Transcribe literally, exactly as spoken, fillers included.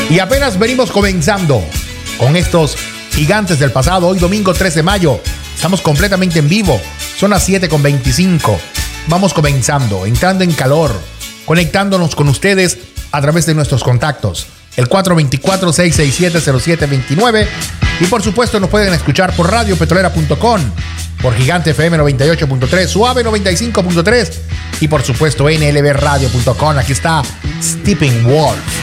Y apenas venimos comenzando con estos gigantes del pasado. Hoy domingo tres de mayo. Estamos completamente en vivo. Son las siete con veinticinco. Vamos comenzando, entrando en calor, conectándonos con ustedes a través de nuestros contactos. El cuatro dos cuatro, seis seis siete, cero siete dos nueve. Y por supuesto nos pueden escuchar por radio petrolera punto com, por Gigante F M noventa y ocho punto tres, Suave noventa y cinco punto tres y por supuesto N L B radio punto com. Aquí está Steppenwolf.